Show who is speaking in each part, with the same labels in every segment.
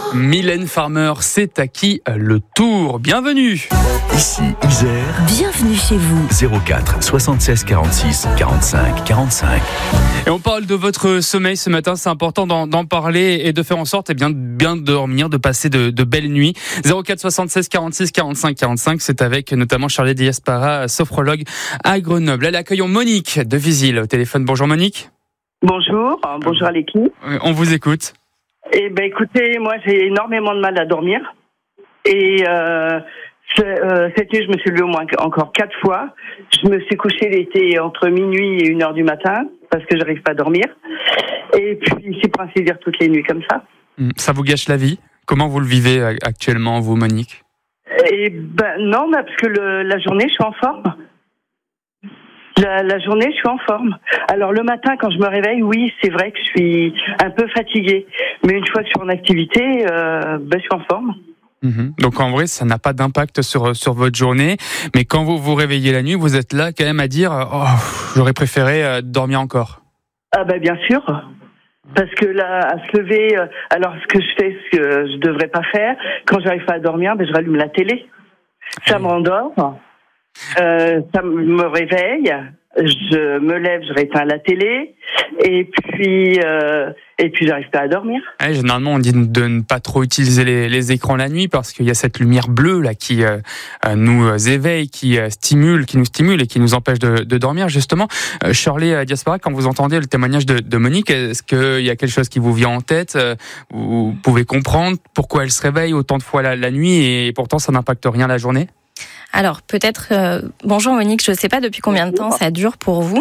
Speaker 1: Mylène Farmer, c'est à qui le tour? Bienvenue.
Speaker 2: Ici Isère.
Speaker 3: Bienvenue chez vous.
Speaker 2: 04 76 46 45 45.
Speaker 1: Et on parle de votre sommeil ce matin, c'est important d'en parler et de faire en sorte bien dormir, de passer de belles nuits. 04 76 46 45 45, c'est avec notamment Charlie Diaspara, sophrologue à Grenoble. Allez, accueillons Monique de Visil au téléphone. Bonjour Monique.
Speaker 4: Bonjour à l'équipe.
Speaker 1: On vous écoute.
Speaker 4: Écoutez, moi j'ai énormément de mal à dormir et cette nuit je me suis levée au moins encore 4 fois. Je me suis couchée l'été entre minuit et 1h du matin parce que j'arrive pas à dormir. Et puis c'est pour ainsi dire toutes les nuits comme ça.
Speaker 1: Ça vous gâche la vie? Comment vous le vivez actuellement, vous, Monique?
Speaker 4: Non, parce que la journée je suis en forme. La journée, je suis en forme. Alors le matin, quand je me réveille, oui, c'est vrai que je suis un peu fatiguée. Mais une fois que je suis en activité, je suis en forme.
Speaker 1: Donc en vrai, ça n'a pas d'impact sur votre journée. Mais quand vous vous réveillez la nuit, vous êtes là quand même à dire « j'aurais préféré dormir encore ».
Speaker 4: Ah bien sûr. Parce que là, à se lever, alors ce que je fais, ce que je devrais pas faire, quand j'arrive pas à dormir, je rallume la télé. Ça m'endort. Ça me réveille, je me lève, je rééteins la télé et puis j'arrive pas à dormir.
Speaker 1: Généralement on dit de ne pas trop utiliser les écrans la nuit parce qu'il y a cette lumière bleue là qui nous éveille, qui nous stimule et qui nous empêche de dormir justement. Shirley Diaspara, quand vous entendez le témoignage de Monique, est-ce qu'il y a quelque chose qui vous vient en tête? Vous pouvez comprendre pourquoi elle se réveille autant de fois la nuit et pourtant ça n'impacte rien la journée?
Speaker 5: Alors, peut-être... bonjour Monique, je ne sais pas depuis combien de temps ça dure pour vous?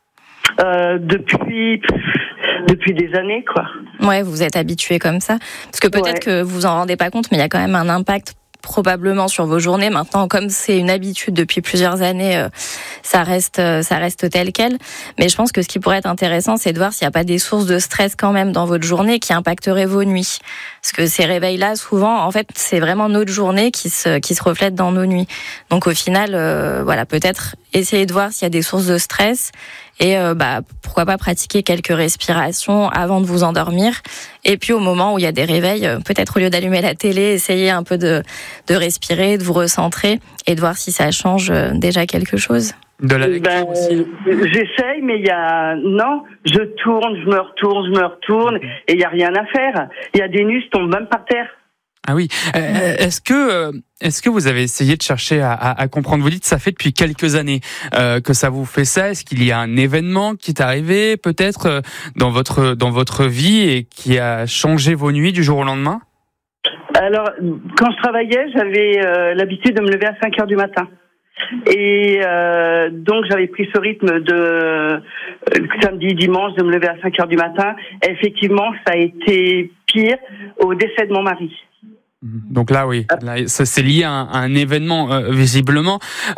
Speaker 4: Depuis des années, quoi.
Speaker 5: Ouais, vous êtes habitué comme ça. Parce que peut-être que vous vous en rendez pas compte, mais il y a quand même un impact probablement sur vos journées. Maintenant, comme c'est une habitude depuis plusieurs années, ça reste tel quel. Mais je pense que ce qui pourrait être intéressant, c'est de voir s'il n'y a pas des sources de stress quand même dans votre journée qui impacteraient vos nuits. Parce que ces réveils-là, souvent, en fait, c'est vraiment notre journée qui se reflète dans nos nuits. Donc au final, peut-être essayer de voir s'il y a des sources de stress et pourquoi pas pratiquer quelques respirations avant de vous endormir. Et puis au moment où il y a des réveils, peut-être au lieu d'allumer la télé, essayez un peu de respirer, de vous recentrer et de voir si ça change déjà quelque chose.
Speaker 1: De la lecture aussi.
Speaker 4: J'essaye, mais je tourne, je me retourne et il y a rien à faire. Il y a des nuits, je tombe même par terre.
Speaker 1: Ah oui. Est-ce que vous avez essayé de chercher à comprendre? Vous dites ça fait depuis quelques années que ça vous fait ça. Est-ce qu'il y a un événement qui est arrivé peut-être dans votre vie et qui a changé vos nuits du jour au lendemain?
Speaker 4: Alors, quand je travaillais, j'avais l'habitude de me lever à 5h du matin. Et donc j'avais pris ce rythme de samedi, dimanche, de me lever à 5h du matin. Et effectivement, ça a été pire au décès de mon mari.
Speaker 1: Donc là, oui, ça c'est lié à un événement visiblement.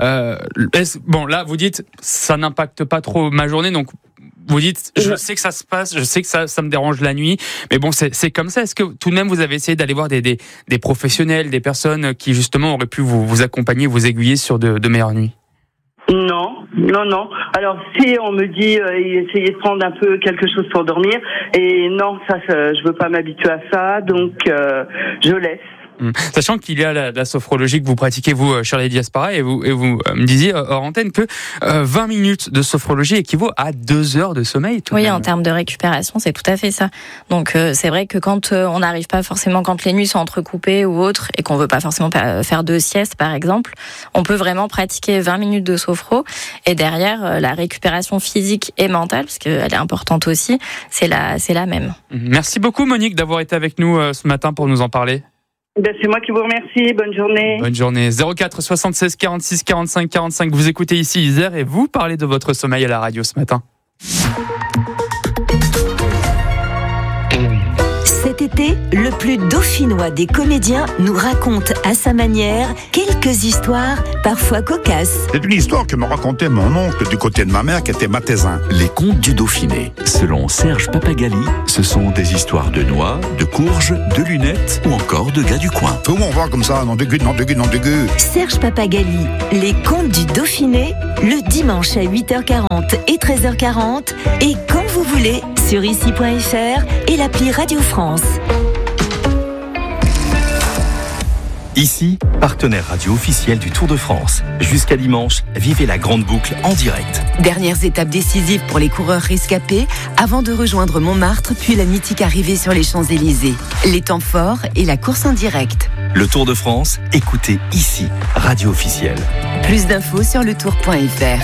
Speaker 1: Là, vous dites ça n'impacte pas trop ma journée, donc vous dites je sais que ça se passe, je sais que ça me dérange la nuit, mais bon, c'est comme ça. Est-ce que tout de même vous avez essayé d'aller voir des professionnels, des personnes qui justement auraient pu vous accompagner, vous aiguiller sur de meilleures nuits?
Speaker 4: Non. Alors si on me dit essayez de prendre un peu quelque chose pour dormir, et non, ça je veux pas m'habituer à ça, donc je laisse.
Speaker 1: Sachant qu'il y a la sophrologie que vous pratiquez, vous, Shirley Diaspara, et vous me disiez hors antenne que 20 minutes de sophrologie équivaut à 2 heures de sommeil.
Speaker 5: Oui, en termes de récupération, c'est tout à fait ça. Donc c'est vrai que quand on n'arrive pas forcément, quand les nuits sont entrecoupées ou autres, et qu'on veut pas forcément faire de sieste par exemple, on peut vraiment pratiquer 20 minutes de sophro, et derrière la récupération physique et mentale, parce qu'elle est importante aussi, c'est la même.
Speaker 1: Merci beaucoup Monique d'avoir été avec nous ce matin pour nous en parler.
Speaker 4: C'est moi qui vous remercie. Bonne journée.
Speaker 1: Bonne journée. 04 76 46 45 45. Vous écoutez ici Isère et vous parlez de votre sommeil à la radio ce matin.
Speaker 3: Cet été, le plus dauphinois des comédiens nous raconte à sa manière quelques histoires parfois cocasses.
Speaker 6: C'est une histoire que me racontait mon oncle du côté de ma mère qui était mathésin.
Speaker 2: Les contes du Dauphiné. Selon Serge Papagali, ce sont des histoires de noix, de courges, de lunettes ou encore de gars du coin.
Speaker 6: Faut on voit comme ça, non dégueu.
Speaker 3: Serge Papagali, les contes du Dauphiné, le dimanche à 8h40 et 13h40 et quand vous voulez sur ici.fr et l'appli Radio France.
Speaker 7: Ici, partenaire radio officiel du Tour de France. Jusqu'à dimanche, vivez la grande boucle en direct.
Speaker 8: Dernières étapes décisives pour les coureurs rescapés avant de rejoindre Montmartre puis la mythique arrivée sur les Champs-Élysées. Les temps forts et la course en direct.
Speaker 7: Le Tour de France, écoutez ici, radio officielle.
Speaker 8: Plus d'infos sur letour.fr.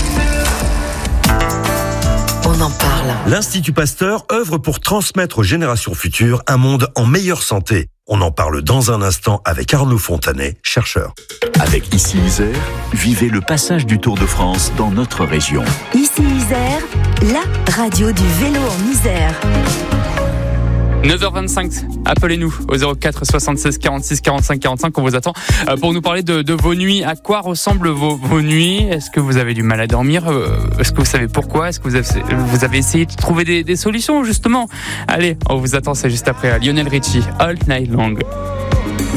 Speaker 8: On en parle.
Speaker 9: L'Institut Pasteur œuvre pour transmettre aux générations futures un monde en meilleure santé. On en parle dans un instant avec Arnaud Fontanet, chercheur.
Speaker 2: Avec Ici Isère, vivez le passage du Tour de France dans notre région.
Speaker 3: Ici Isère, la radio du vélo en Isère.
Speaker 1: 9h25, appelez-nous au 04 76 46 45 45, on vous attend pour nous parler de vos nuits. À quoi ressemblent vos nuits? Est-ce que vous avez du mal à dormir? Est-ce que vous savez pourquoi? Est-ce que vous avez essayé de trouver des solutions justement? Allez, on vous attend, c'est juste après Lionel Richie, All Night Long.